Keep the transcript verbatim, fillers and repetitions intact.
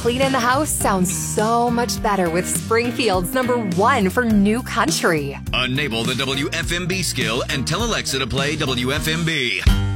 cleaning the house sounds so much better with Springfield's number one for new country. Enable the W F M B skill and tell Alexa to play W F M B.